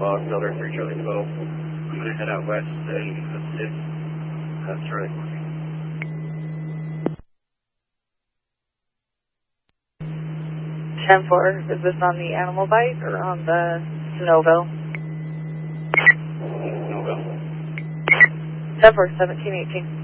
log, Delta 3 Charlie 12. I'm going to head out west and assist. That's right. 10-4, is this on the Animal Bite or on the Snowville? Snowville. 10-4, 1718.